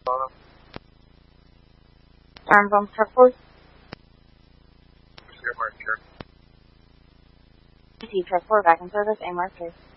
From truck force. See truck 4 back in service, AMR case.